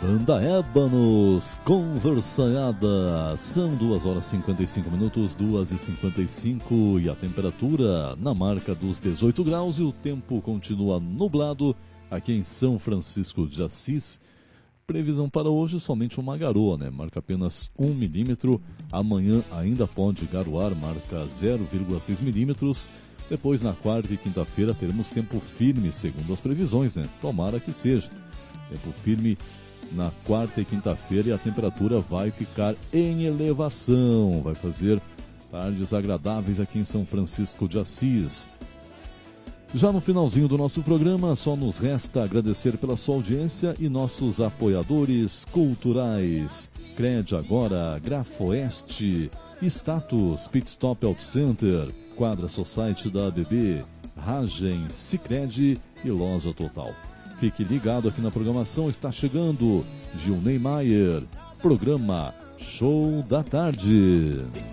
Banda Ébanos, Conversaiada. São 2h55, 2h55, e a temperatura na marca dos 18 graus e o tempo continua nublado aqui em São Francisco de Assis. Previsão para hoje somente uma garoa, marca apenas 1 milímetro. Amanhã ainda pode garoar, marca 0,6 milímetros. Depois, na quarta e quinta-feira, teremos tempo firme, segundo as previsões, Tomara que seja. Tempo firme na quarta e quinta-feira, e a temperatura vai ficar em elevação. Vai fazer tardes agradáveis aqui em São Francisco de Assis. Já no finalzinho do nosso programa, só nos resta agradecer pela sua audiência e nossos apoiadores culturais. Cred Agora, Grafoeste, Status, Pit Stop Auto Center, Quadra Society da ABB, Ragem, Sicredi e Loja Total. Fique ligado aqui na programação, está chegando Gilney Maier, programa Show da Tarde.